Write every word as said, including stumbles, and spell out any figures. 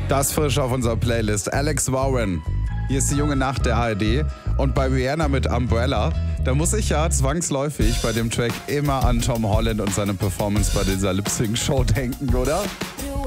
Das frisch auf unserer Playlist. Alex Warren. Hier ist die junge Nacht der A R D. Und bei Rihanna mit Umbrella, da muss ich ja zwangsläufig bei dem Track immer an Tom Holland und seine Performance bei dieser Lip-Sync-Show denken, oder?